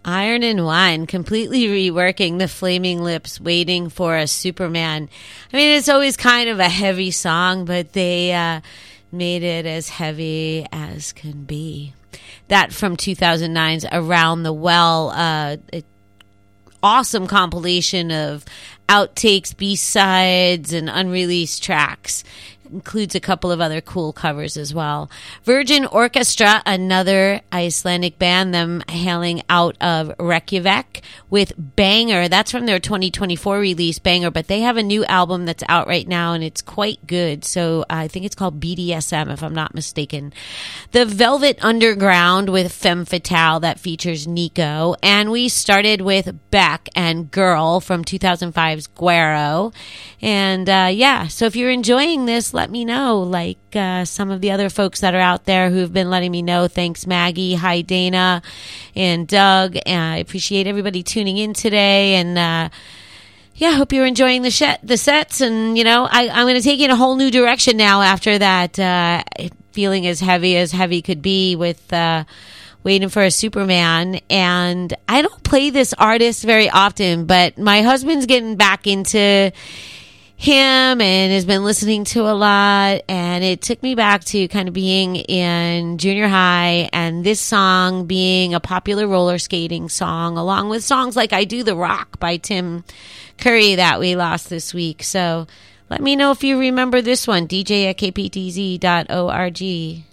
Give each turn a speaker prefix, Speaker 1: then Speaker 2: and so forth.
Speaker 1: Iron and Wine, completely reworking the Flaming Lips, Waiting for a Superman. I mean, it's always kind of a heavy song, but they made it as heavy as can be. That from 2009's Around the Well, awesome compilation of outtakes, B-sides, and unreleased tracks. Includes a couple of other cool covers as well. Virgin Orchestra, another Icelandic band, them hailing out of Reykjavik with Banger. That's from their 2024 release, Banger, but they have a new album that's out right now, and it's quite good. So I think it's called BDSM, if I'm not mistaken. The Velvet Underground with Femme Fatale, that features Nico. And we started with Beck and Girl from 2005's Guero. And so if you're enjoying this, let me know, like some of the other folks that are out there who've been letting me know. Thanks, Maggie. Hi, Dana and Doug. I appreciate everybody tuning in today. And I hope you're enjoying the sets. And, I'm going to take you in a whole new direction now after that feeling as heavy could be with Waiting for a Superman. And I don't play this artist very often, but my husband's getting back into him and has been listening to a lot, and it took me back to kind of being in junior high and this song being a popular roller skating song, along with songs like I Do the Rock by Tim Curry that we lost this week. So let me know if you remember this one. DJ at kptz.org.